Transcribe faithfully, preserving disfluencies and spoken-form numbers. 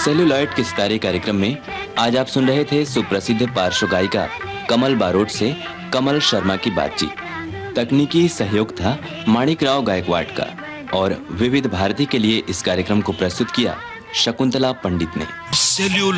Celluloid के सितारे कार्यक्रम में आज आप सुन रहे थे सुप्रसिद्ध पार्श्व गायिका कमल बारोट से कमल शर्मा की बातचीत। तकनीकी सहयोग था माणिकराव गायकवाड का और विविध भारती के लिए इस कार्यक्रम को प्रस्तुत किया शकुंतला पंडित ने।